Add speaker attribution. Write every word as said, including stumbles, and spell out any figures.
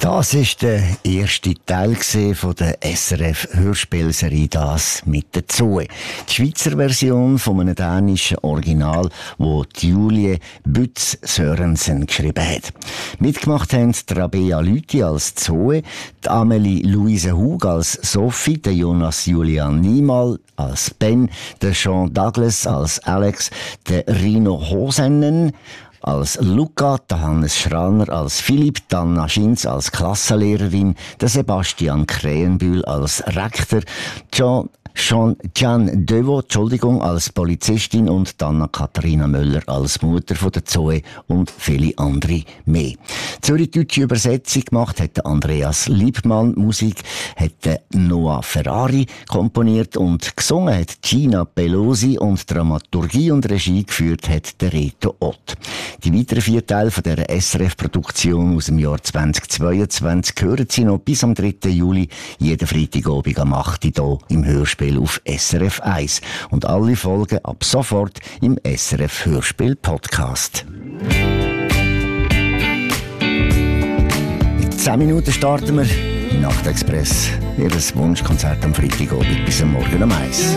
Speaker 1: Das war der erste Teil von der S R F-Hörspielserie «Das mit der Zoe». Die Schweizer Version von einem dänischen Original, wo Julie Bütz Sørensen geschrieben hat. Mitgemacht haben die Rabea Lüthi als Zoe, die Amelie Louise Hug als Sophie, der Jonas Julian Niemal als Ben, der Sean Douglas als Alex, der Rino Hosennen als Luca, der Hannes Schraner als Philipp, Anna Schinz als Klassenlehrerin, der Sebastian Krähenbühl als Rektor, John Jean, Gian Devo, Entschuldigung, als Polizistin und Anna-Katharina Möller als Mutter von der Zoe und viele andere mehr. Die zürich-deutsche Übersetzung gemacht hat Andreas Liebmann, Musik hat Noah Ferrari komponiert und gesungen hat Gina Pelosi und Dramaturgie und Regie geführt hat der Reto Ott. Die weiteren vier Teile von dieser S R F-Produktion aus dem Jahr zweitausendzweiundzwanzig hören Sie noch bis am dritten Juli jeden Freitagabend am acht Uhr hier im Hörspiel auf S R F eins. Und alle Folgen ab sofort im S R F Hörspiel Podcast. In zehn Minuten starten wir im Nachtexpress. Ihr Wunschkonzert am Freitagabend bis am Morgen um eins.